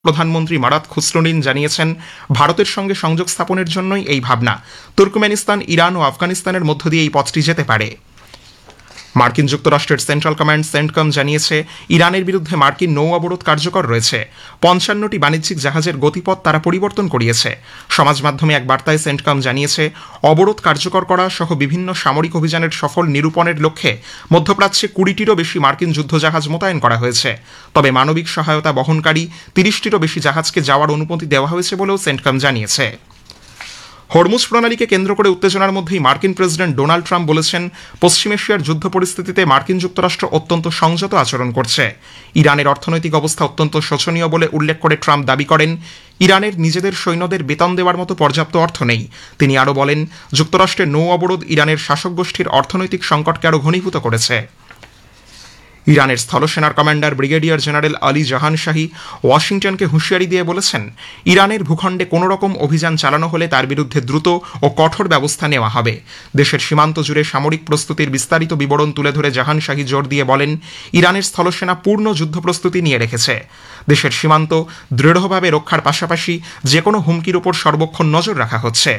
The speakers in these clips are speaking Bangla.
প্রধানমন্ত্রী মারাত খুসরুনিন জানিয়েছেন, ভারতের সঙ্গে সংযোগ স্থাপনের জন্যই এই ভাবনা। তুর্কমেনিস্তান, ইরান ও আফগানিস্তানের মধ্য দিয়ে এই পথটি যেতে পারে। মার্কিন যুক্তরাষ্ট্রের সেন্ট্রাল কমান্ড সেন্টকম জানিয়েছে, ইরানের বিরুদ্ধে মার্কিন নৌ অবরোধ কার্যকর রয়েছে। ৫৫টি বাণিজ্যিক জাহাজের গতিপথ তারা পরিবর্তন করিয়েছে। সমাজ মাধ্যমে এক বার্তায় সেন্টকম জানিয়েছে, অবরোধ কার্যকর করা সহ বিভিন্ন সামরিক অভিযানের সফল নিরূপণের লক্ষ্যে মধ্যপ্রাচ্যে ২০টিরও বেশি মার্কিন যুদ্ধজাহাজ মোতায়েন করা হয়েছে। তবে মানবিক সহায়তা বহনকারী ৩০টিরও বেশি জাহাজকে যাওয়ার অনুমতি দেওয়া হয়েছে বলেও সেন্টকম জানিয়েছে। হরমুজ প্রণালীকে কেন্দ্র করে উত্তেজনার মধ্যেই মার্কিন প্রেসিডেন্ট ডোনাল্ড ট্রাম্প বলেছেন, পশ্চিম এশিয়ার যুদ্ধ পরিস্থিতিতে মার্কিন যুক্তরাষ্ট্র অত্যন্ত সংযত আচরণ করছে। ইরানের অর্থনৈতিক অবস্থা অত্যন্ত শোচনীয় বলে উল্লেখ করে ট্রাম্প দাবি করেন, ইরানের নিজেদের সৈন্যদের বেতন দেওয়ার মতো পর্যাপ্ত অর্থ নেই। তিনি আরও বলেন, যুক্তরাষ্ট্রের নৌ অবরোধ ইরানের শাসক গোষ্ঠীর অর্থনৈতিক সংকটকে আরও ঘনীভূত করেছে। ইরানের স্থলসেনার কমান্ডার ব্রিগেডিয়ার জেনারেল আলী জাহান শাহী ওয়াশিংটনকে হুঁশিয়ারি দিয়ে বলেছেন, ইরানের ভূখণ্ডে কোনো রকম অভিযান চালানো হলে তার বিরুদ্ধে দ্রুত ও কঠোর ব্যবস্থা নেওয়া হবে। দেশের সীমান্ত জুড়ে সামরিক প্রস্তুতির বিস্তারিত বিবরণ তুলে ধরে জাহান শাহী জোর দিয়ে বলেন, ইরানের স্থলসেনা পূর্ণ যুদ্ধ প্রস্তুতি নিয়ে রেখেছে। দেশের সীমান্ত দৃঢ়ভাবে রক্ষার পাশাপাশি যে কোনো হুমকির উপর সর্বক্ষণ নজর রাখা হচ্ছে।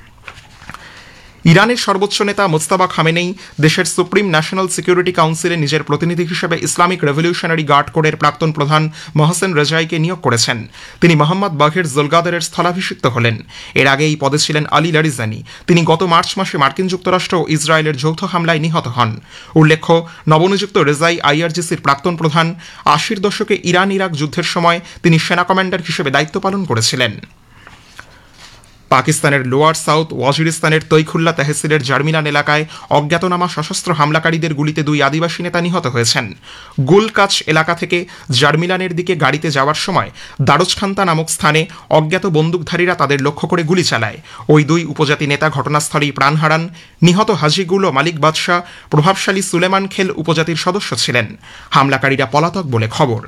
ইরানের সর্বোচ্চ নেতা মোজতাবা খামেনেই দেশের সুপ্রিম ন্যাশনাল সিকিউরিটি কাউন্সিলে নিজের প্রতিনিধি হিসেবে ইসলামিক রেভলিউশনারি গার্ড কোরের প্রাক্তন প্রধান মহসেন রেজাইকে নিয়োগ করেছেন। তিনি মোহাম্মদ বাঘের জোলগাদারের স্থলাভিষিক্ত হলেন। এর আগে এই পদে ছিলেন আলী লারিজানি। তিনি গত মার্চ মাসে মার্কিন যুক্তরাষ্ট্র ও ইসরায়েলের যৌথ হামলায় নিহত হন। উল্লেখ্য, নবনিযুক্ত রেজাই আইআরজিসির প্রাক্তন প্রধান। ৮০ দশকে ইরান ইরাক যুদ্ধের সময় তিনি সেনা কমান্ডার হিসেবে দায়িত্ব পালন করেছিলেন। পাকিস্তানের লোয়ার সাউথ ওয়াজিরিস্তানের তৈখুল্লা তেহসিলের জার্মিলান এলাকায় অজ্ঞাতনামা সশস্ত্র হামলাকারীদের গুলিতে ২ আদিবাসী নেতা নিহত হয়েছেন। গুলকাচ এলাকা থেকে জার্মিলানের দিকে গাড়িতে যাওয়ার সময় দারোজখান্তা নামক স্থানে অজ্ঞাত বন্দুকধারীরা তাদের লক্ষ্য করে গুলি চালায়। ওই ২ উপজাতি নেতা ঘটনাস্থলেই প্রাণ হারান। নিহত হাজিগুল ও মালিক বাদশাহ প্রভাবশালী সুলেমান খেল উপজাতির সদস্য ছিলেন। হামলাকারীরা পলাতক বলে খবর।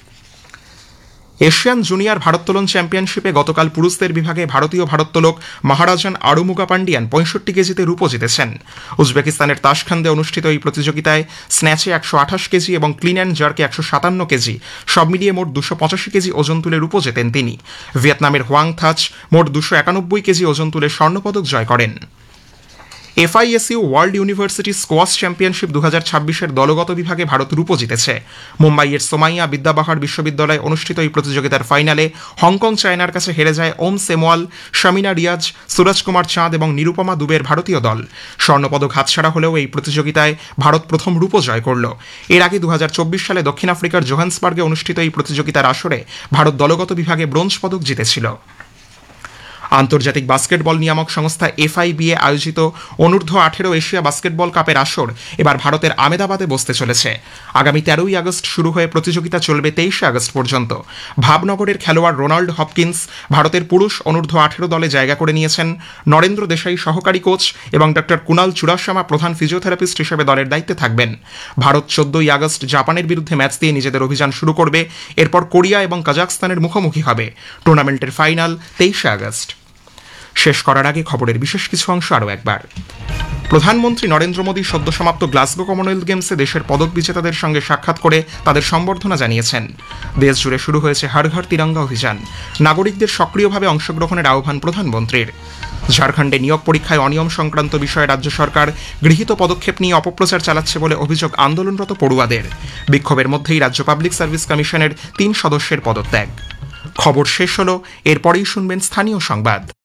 এশিয়ান জুনিয়র ভারোত্তোলন চ্যাম্পিয়নশিপে গতকাল পুরুষদের বিভাগে ভারতীয় ভারোত্তোলক মহারাজান আরুমুগা পান্ডিয়ান ৬৫ কেজিতে রূপো জিতেছেন। উজবেকিস্তানের তাশখান্দে অনুষ্ঠিত এই প্রতিযোগিতায় স্ন্যাচে ১২৮ কেজি এবং ক্লিন অ্যান্ড জার্কে ১৫৭ কেজি, সব মিলিয়ে মোট ২৮৫ কেজি ওজন তুলে রূপো জেতেন তিনি। ভিয়েতনামের হোয়াং থাচ মোট ২৯১ কেজি ওজন তুলে স্বর্ণপদক জয় করেন। এফআইএসইউ ওয়ার্ল্ড ইউনিভার্সিটি স্কোয়াশ চ্যাম্পিয়নশিপ ২০২৬-এর দলগত বিভাগে ভারত রূপো জিতেছে। মুম্বাইয়ের সোমাইয়া বিদ্যাবাহার বিশ্ববিদ্যালয়ে অনুষ্ঠিত এই প্রতিযোগিতার ফাইনালে হংকং চায়নার কাছে হেরে যায় ওম সেমওয়াল, শামিনা রিয়াজ, সুরজ কুমার চাঁদ এবং নিরুপমা দুবের ভারতীয় দল। স্বর্ণপদক হাতছাড়া হলেও এই প্রতিযোগিতায় ভারত প্রথম রূপো জয় করল। এর আগে ২০২৪ সালে দক্ষিণ আফ্রিকার জোহান্সবার্গে অনুষ্ঠিত এই প্রতিযোগিতার আসরে ভারত দলগত বিভাগে ব্রোঞ্জ পদক জিতেছিল। আন্তর্জাতিক বাস্কেটবল নিয়ামক সংস্থা এফআইবিএ আয়োজিত অনূর্ধ্ব ১৮ এশিয়া বাস্কেটবল কাপের আসর এবার ভারতের আমেদাবাদে বসতে চলেছে। আগামী ১৩ই আগস্ট শুরু হয়ে প্রতিযোগিতা চলবে ২৩শে আগস্ট পর্যন্ত। ভাবনগরের খেলোয়াড় রোনাল্ড হপকিন্স ভারতের পুরুষ অনূর্ধ্ব ১৮ দলে জায়গা করে নিয়েছেন। নরেন্দ্র দেশাই সহকারী কোচ এবং ডক্টর কুনাল চুরাশামা প্রধান ফিজিওথেরাপিস্ট হিসেবে দলের দায়িত্বে থাকবেন। ভারত ১৪ই আগস্ট জাপানের বিরুদ্ধে ম্যাচ দিয়ে নিজেদের অভিযান শুরু করবে। এরপর কোরিয়া এবং কাজাখস্তানের মুখোমুখি হবে। টুর্নামেন্টের ফাইনাল ২৩শে আগস্ট। শেষ করার আগে খবরের বিশেষ কিছু অংশ আরও একবার। প্রধানমন্ত্রী নরেন্দ্র মোদী সদ্য সমাপ্ত গ্লাসগো কমনওয়েলথ গেমসে দেশের পদক বিজেতাদের সঙ্গে সাক্ষাৎ করে তাদের সম্বর্ধনা জানিয়েছেন। দেশ জুড়ে শুরু হয়েছে হর ঘর তিরঙ্গা অভিযান। নাগরিকদের সক্রিয়ভাবে অংশগ্রহণের আহ্বান প্রধানমন্ত্রীর। ঝাড়খণ্ডে নিয়োগ পরীক্ষায় অনিয়ম সংক্রান্ত বিষয়ে রাজ্য সরকার গৃহীত পদক্ষেপ নিয়ে অপপ্রচার চালাচ্ছে বলে অভিযোগ আন্দোলনরত পড়ুয়াদের। বিক্ষোভের মধ্যেই রাজ্য পাবলিক সার্ভিস কমিশনের ৩ সদস্যের পদত্যাগ। খবর শেষ হলো, এরপরেই শুনবেন স্থানীয় সংবাদ।